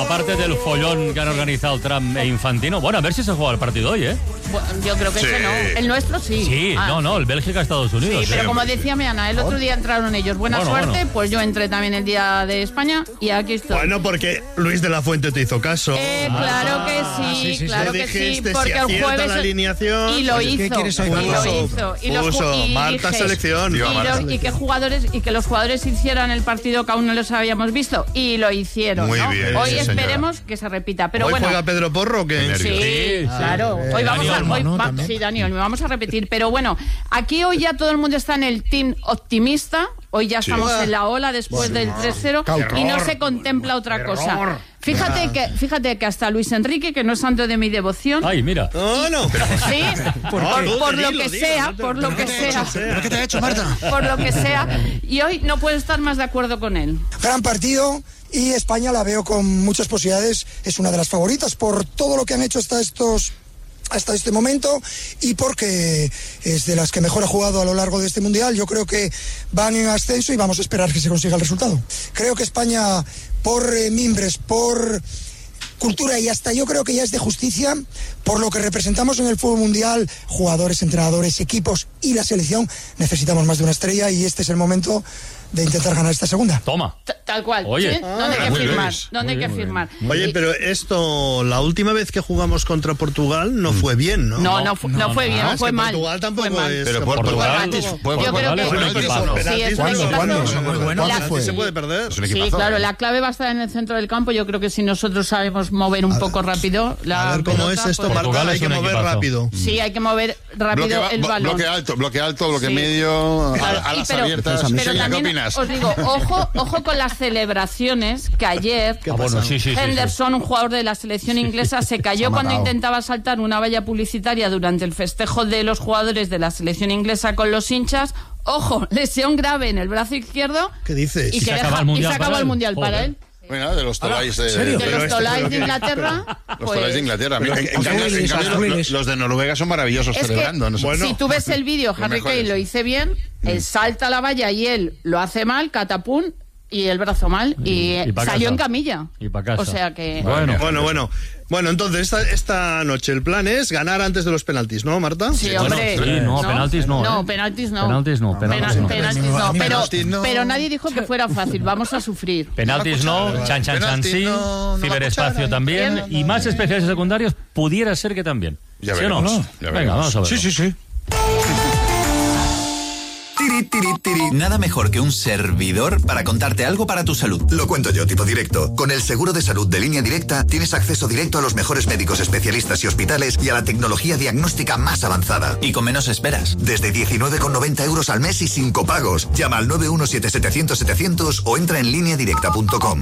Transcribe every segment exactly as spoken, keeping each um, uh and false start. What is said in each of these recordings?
aparte del follón que han organizado Trump e Infantino, bueno, a ver si se juega el partido hoy, ¿eh? Bueno, yo creo que Sí. ese no. El nuestro sí. Sí, Ah, no, no, el Bélgica-Estados Unidos. Sí, pero ¿eh? como decía mi Ana, el otro día entraron ellos. Buena Bueno, suerte, bueno. pues yo entré también el día de España y aquí estoy. Bueno, porque Luis de la Fuente te hizo caso. Eh, claro que sí, sí, sí, claro Tú que sí, dijiste, si porque el acierta jueves la alineación. y lo Oye, ¿qué hizo, quieres hoy, y Marta? lo Puso, hizo, y los puso, ju- y Marta dije- selección. y, Digo, los- Marta y que jugadores y que los jugadores hicieran el partido que aún no los habíamos visto y lo hicieron. Muy ¿no? bien, Hoy sí, esperemos que se repita, pero ¿Hoy bueno. juega Pedro Porro o qué? Sí, Sí, claro. Hoy vamos Dani a, Olmo, hoy ¿no? va- También. sí, Dani Olmo, vamos a repetir. Pero bueno, aquí hoy ya todo el mundo está en el team optimista. Hoy ya estamos en la ola después del tres cero y no se contempla otra cosa. Fíjate que, fíjate que hasta Luis Enrique, que no es santo de mi devoción, Ay, mira. No, no. sí, por, No, por dilo, lo que dilo, sea, no te- por lo no que te sea, ¿Pero qué te ha hecho, Marta? por lo que sea, y hoy no puedo estar más de acuerdo con él. Gran partido y España la veo con muchas posibilidades. Es una de las favoritas por todo lo que han hecho hasta estos hasta este momento y porque es de las que mejor ha jugado a lo largo de este mundial. Yo creo que van en ascenso y vamos a esperar que se consiga el resultado. Creo que España, por eh, mimbres, por cultura y hasta yo creo que ya es de justicia, por lo que representamos en el fútbol mundial, jugadores, entrenadores, equipos y la selección, necesitamos más de una estrella y este es el momento de intentar ganar esta segunda. Toma. T- Tal cual. Oye. ¿sí? ¿Dónde hay que muy firmar? bien. ¿Dónde hay que firmar? Oye, Y- pero esto, la última vez que jugamos contra Portugal no fue bien, ¿no? No, no, fu- no fue bien, Ah, es fue que mal. Portugal tampoco Fue mal. es. Pero por Portugal, Portugal, Portugal, antes- Portugal, Yo creo Portugal que es un Penaltis, equipazo. penaltis, Sí, es un ¿cuándo? equipazo. ¿Cuándo? Muy bueno. ¿Cuándo La- fue? Se puede perder. Es un Sí, equipazo. claro, la clave va a estar en el centro del campo. Yo creo que si nosotros sabemos mover un poco rápido la A ver cómo pelota, es esto, pues- Marta. Portugal Hay es que un mover equipazo. rápido. Sí, hay que mover rápido Bloque, ba- el bo- balón. bloque alto, bloque alto, bloque Sí. medio, Claro, a, a y las pero- abiertas. pero Sonia, ¿qué también opinas? os digo, ojo, ojo con las celebraciones que ayer Ah, bueno, sí, sí, sí, sí. Henderson, un jugador de la selección inglesa, se cayó cuando intentaba saltar una valla publicitaria durante el festejo de los jugadores de la selección inglesa con los hinchas. Ojo, lesión grave en el brazo izquierdo. ¿Qué dices? Y, Y que se deja- acaba el y mundial se acaba para el él. mundial para Joder. él. Bueno, de los Tolais de, ¿serio? De Pero los esto- Tolais pero de que- Inglaterra. los pues- Tolais de Inglaterra. Mira, en, en Los cambio, en Willis, cambio, los lo- Willis. los de Noruega son maravillosos Es celebrando. que no sé. Bueno. si tú ves el vídeo, Los Harry mejores. Kane lo dice bien, él salta a la valla y él lo hace mal, catapum, y el brazo mal, y, Y pa' salió casa. en camilla. Y pa' casa. O sea que... Bueno. Bueno, bueno. Bueno, entonces esta, esta noche el plan es ganar antes de los penaltis, ¿no, Marta? Sí, Bueno, hombre. sí, no, penaltis no, No, ¿eh? penaltis no. Penaltis no, penaltis Pena- no. penaltis no, A mí pero, penaltis no. pero nadie dijo que fuera fácil. Vamos a sufrir. Penaltis no, chan chan chan Penalti sí, no, no la ciberespacio cuchara. también, y más especiales y secundarios pudiera ser que también. Ya ¿Sí o no? veremos, ya Venga, veremos. vamos a ver. Sí, sí, sí. Tiri, tiri, tiri. Nada mejor que un servidor para contarte algo para tu salud. Lo cuento yo, tipo directo. Con el seguro de salud de Línea Directa tienes acceso directo a los mejores médicos especialistas y hospitales y a la tecnología diagnóstica más avanzada. Y con menos esperas. Desde diecinueve con noventa euros al mes y sin copagos. Llama al nueve uno siete setecientos setecientos o entra en línea directa punto com.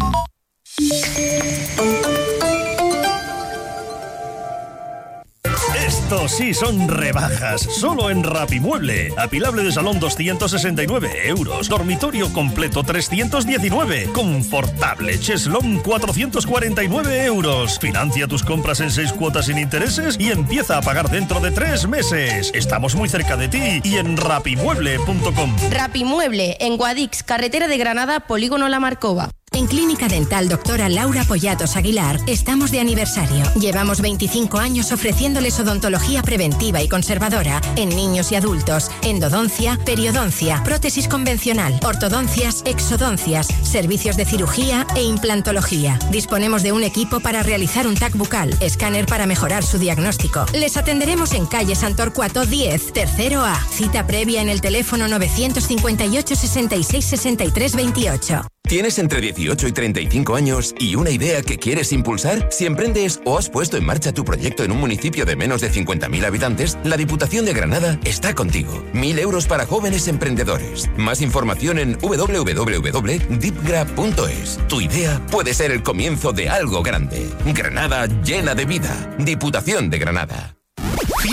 Esto sí son rebajas, solo en Rapimueble. Apilable de salón doscientos sesenta y nueve euros. Dormitorio completo trescientos diecinueve. Confortable cheslón cuatrocientos cuarenta y nueve euros. Financia tus compras en seis cuotas sin intereses y empieza a pagar dentro de tres meses. Estamos muy cerca de ti y en rapimueble punto com. Rapimueble, en Guadix, carretera de Granada, Polígono La Marcova. En Clínica Dental Doctora Laura Pollatos Aguilar estamos de aniversario. Llevamos veinticinco años ofreciéndoles odontología preventiva y conservadora en niños y adultos, endodoncia, periodoncia, prótesis convencional, ortodoncias, exodoncias, servicios de cirugía e implantología. Disponemos de un equipo para realizar un T A C bucal, escáner para mejorar su diagnóstico. Les atenderemos en calle Santorcuato diez, tercero A. Cita previa en el teléfono novecientos cincuenta y ocho, sesenta y seis, sesenta y tres, veintiocho. ¿Tienes entre dieciocho y treinta y cinco años y una idea que quieres impulsar? Si emprendes o has puesto en marcha tu proyecto en un municipio de menos de cincuenta mil habitantes, la Diputación de Granada está contigo. Mil euros para jóvenes emprendedores. Más información en doble u doble u doble u doble punto dipgra punto es. Tu idea puede ser el comienzo de algo grande. Granada llena de vida. Diputación de Granada.